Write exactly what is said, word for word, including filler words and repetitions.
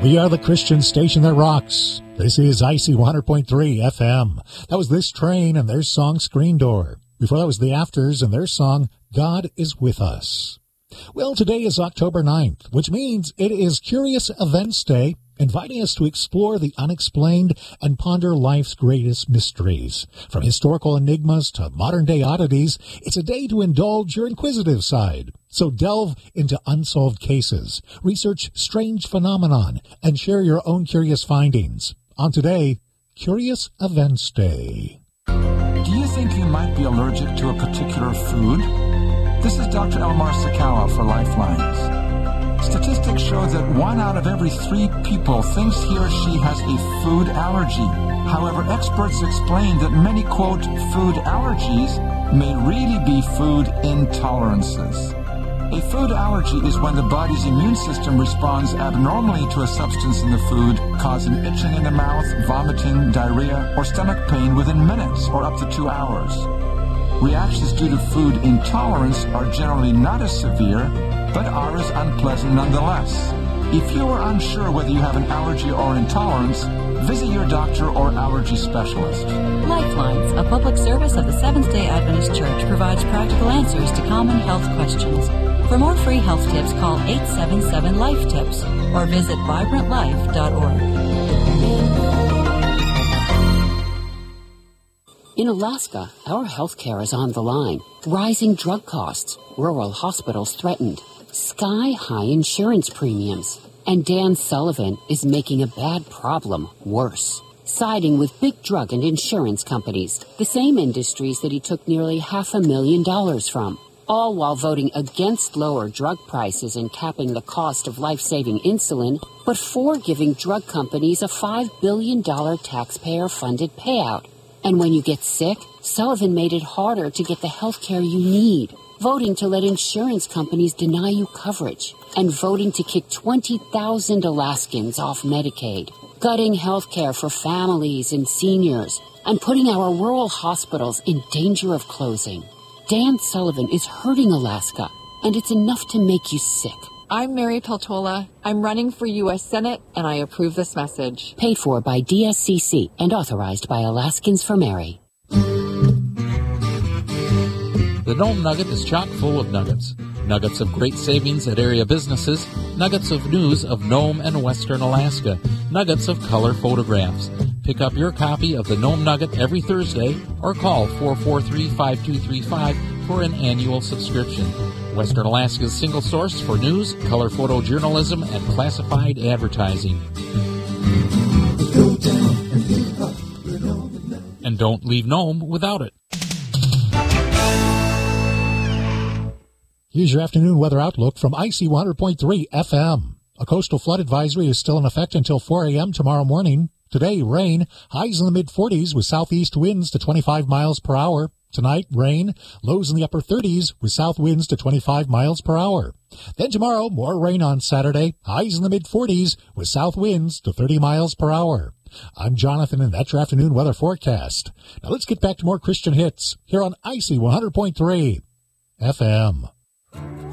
We are the Christian station that rocks. This is I C one hundred point three F M. That was This Train and their song Screen Door. Before that was The Afters and their song God is With Us. Well, today is October ninth, which means it is Curious Events Day, inviting us to explore the unexplained and ponder life's greatest mysteries. From historical enigmas to modern-day oddities, it's a day to indulge your inquisitive side. So delve into unsolved cases, research strange phenomenon, and share your own curious findings. On today, Curious Events Day. Do you think you might be allergic to a particular food? This is Doctor Elmar Sakawa for Lifelines. Statistics show that one out of every three people thinks he or she has a food allergy. However, experts explain that many, quote, food allergies may really be food intolerances. A food allergy is when the body's immune system responds abnormally to a substance in the food, causing itching in the mouth, vomiting, diarrhea, or stomach pain within minutes or up to two hours. Reactions due to food intolerance are generally not as severe, but are as unpleasant nonetheless. If you are unsure whether you have an allergy or intolerance, visit your doctor or allergy specialist. Lifelines, a public service of the Seventh-day Adventist Church, provides practical answers to common health questions. For more free health tips, call eight seven seven, life tips or visit vibrant life dot org. In Alaska, our health care is on the line. Rising drug costs, rural hospitals threatened, sky-high insurance premiums. And Dan Sullivan is making a bad problem worse, siding with big drug and insurance companies, the same industries that he took nearly half a million dollars from, all while voting against lower drug prices and capping the cost of life-saving insulin, but for giving drug companies a five billion dollars taxpayer-funded payout. And when you get sick, Sullivan made it harder to get the health care you need, voting to let insurance companies deny you coverage, and voting to kick twenty thousand Alaskans off Medicaid, gutting health care for families and seniors, and putting our rural hospitals in danger of closing. Dan Sullivan is hurting Alaska, and it's enough to make you sick. I'm Mary Peltola. I'm running for U S Senate, and I approve this message. Paid for by D S C C and authorized by Alaskans for Mary. The Nome Nugget is chock full of nuggets. Nuggets of great savings at area businesses, nuggets of news of Nome and Western Alaska, nuggets of color photographs. Pick up your copy of the Nome Nugget every Thursday or call four four three, five two three five for an annual subscription. Western Alaska's single source for news, color photojournalism, and classified advertising. And don't leave Nome without it. Here's your afternoon weather outlook from I C one hundred point three F M. A coastal flood advisory is still in effect until four a.m. tomorrow morning. Today, rain, highs in the mid-forties with southeast winds to twenty-five miles per hour. Tonight, rain, lows in the upper thirties with south winds to twenty-five miles per hour. Then tomorrow, more rain on Saturday, highs in the mid-forties with south winds to thirty miles per hour. I'm Jonathan, and that's your afternoon weather forecast. Now let's get back to more Christian hits here on I C one hundred point three F M.